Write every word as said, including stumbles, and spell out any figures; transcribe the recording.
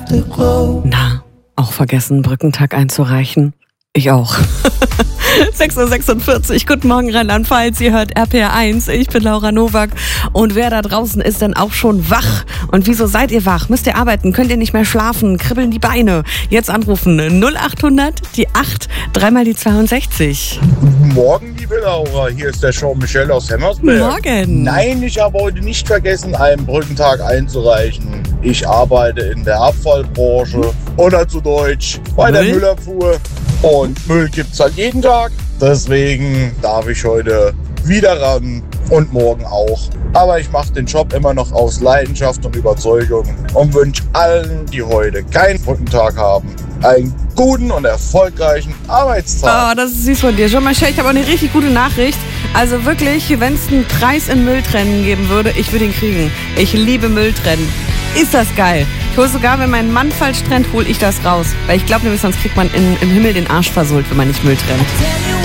Na, auch vergessen, Brückentag einzureichen? Ich auch. sechs Uhr sechsundvierzig, guten Morgen Rheinland-Pfalz, ihr hört R P R eins, ich bin Laura Nowak und wer da draußen ist denn auch schon wach? Und wieso seid ihr wach? Müsst ihr arbeiten? Könnt ihr nicht mehr schlafen? Kribbeln die Beine? Jetzt anrufen null acht hundert, die acht, dreimal die zweiundsechzig. Guten Morgen, liebe Laura, hier ist der Jean-Michel aus Hemmersberg. Morgen. Nein, ich habe heute nicht vergessen, einen Brückentag einzureichen. Ich arbeite in der Abfallbranche oder zu Deutsch bei der Müll? Müllabfuhr. Und Müll gibt's halt jeden Tag. Deswegen darf ich heute wieder ran und morgen auch. Aber ich mache den Job immer noch aus Leidenschaft und Überzeugung und wünsche allen, die heute keinen Brückentag haben, einen guten und erfolgreichen Arbeitstag. Oh, das ist süß von dir. Jean-Michel, ich habe auch eine richtig gute Nachricht. Also wirklich, wenn es einen Preis in Mülltrennen geben würde, ich würde ihn kriegen. Ich liebe Mülltrennen. Ist das geil. Ich hole sogar, wenn mein Mann falsch trennt, hole ich das raus. Weil ich glaube nämlich, sonst kriegt man in, im Himmel den Arsch versohlt, wenn man nicht Müll trennt.